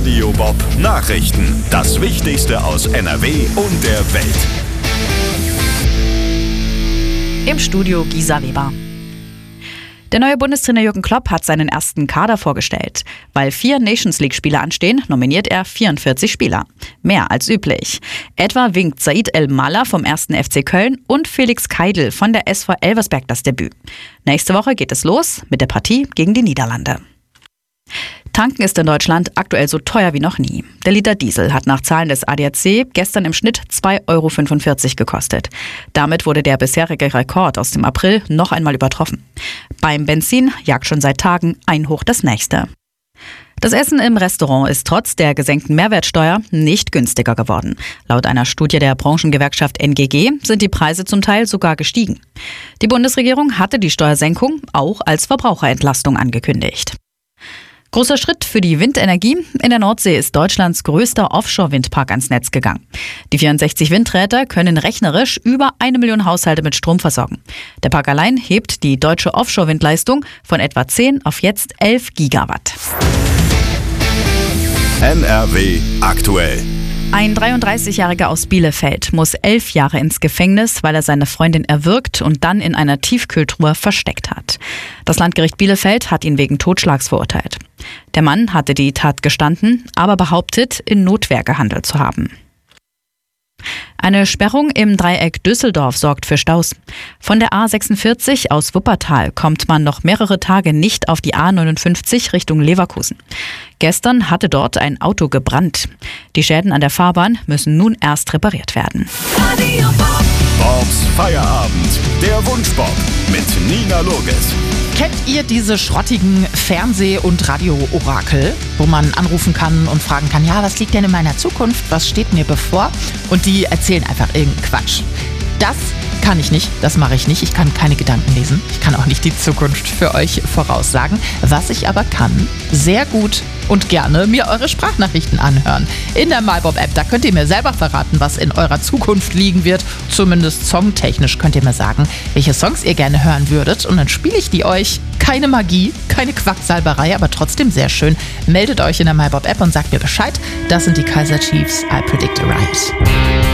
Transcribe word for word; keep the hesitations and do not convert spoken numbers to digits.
Radio Bob Nachrichten. Das Wichtigste aus N R W und der Welt. Im Studio Gisa Weber. Der neue Bundestrainer Jürgen Klopp hat seinen ersten Kader vorgestellt. Weil vier Nations-League-Spiele anstehen, nominiert er vierundvierzig Spieler. Mehr als üblich. Etwa winkt Said El-Mallah vom ersten F C Köln und Felix Keidl von der S V Elversberg das Debüt. Nächste Woche geht es los mit der Partie gegen die Niederlande. Tanken ist in Deutschland aktuell so teuer wie noch nie. Der Liter Diesel hat nach Zahlen des A D A C gestern im Schnitt zwei Euro fünfundvierzig gekostet. Damit wurde der bisherige Rekord aus dem April noch einmal übertroffen. Beim Benzin jagt schon seit Tagen ein Hoch das nächste. Das Essen im Restaurant ist trotz der gesenkten Mehrwertsteuer nicht günstiger geworden. Laut einer Studie der Branchengewerkschaft N G G sind die Preise zum Teil sogar gestiegen. Die Bundesregierung hatte die Steuersenkung auch als Verbraucherentlastung angekündigt. Großer Schritt für die Windenergie. In der Nordsee ist Deutschlands größter Offshore-Windpark ans Netz gegangen. Die vierundsechzig Windräder können rechnerisch über eine Million Haushalte mit Strom versorgen. Der Park allein hebt die deutsche Offshore-Windleistung von etwa zehn auf jetzt elf Gigawatt. N R W aktuell. Ein dreiunddreißigjähriger aus Bielefeld muss elf Jahre ins Gefängnis, weil er seine Freundin erwürgt und dann in einer Tiefkühltruhe versteckt hat. Das Landgericht Bielefeld hat ihn wegen Totschlags verurteilt. Der Mann hatte die Tat gestanden, aber behauptet, in Notwehr gehandelt zu haben. Eine Sperrung im Dreieck Düsseldorf sorgt für Staus. Von der A sechsundvierzig aus Wuppertal kommt man noch mehrere Tage nicht auf die A neunundfünfzig Richtung Leverkusen. Gestern hatte dort ein Auto gebrannt. Die Schäden an der Fahrbahn müssen nun erst repariert werden. Radio Bob. Bobs Feierabend. Der Wunschbob mit Nina Loges. Kennt ihr diese schrottigen Fernseh- und Radio-Orakel, wo man anrufen kann und fragen kann, ja, was liegt denn in meiner Zukunft, was steht mir bevor? Und die erzählen einfach irgendeinen Quatsch. Das kann ich nicht, das mache ich nicht. Ich kann keine Gedanken lesen. Ich kann auch nicht die Zukunft für euch voraussagen. Was ich aber kann, sehr gut und gerne mir eure Sprachnachrichten anhören. In der MyBob-App, da könnt ihr mir selber verraten, was in eurer Zukunft liegen wird. Zumindest songtechnisch könnt ihr mir sagen, welche Songs ihr gerne hören würdet. Und dann spiele ich die euch. Keine Magie, keine Quacksalberei, aber trotzdem sehr schön. Meldet euch in der MyBob-App und sagt mir Bescheid. Das sind die Kaiser Chiefs. I Predict a Riot.